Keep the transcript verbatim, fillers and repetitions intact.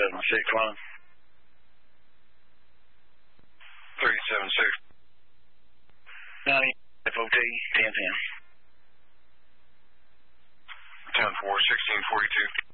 seven six one. three seven six. ninety, F O T, ten ten. ten four, sixteen forty-two.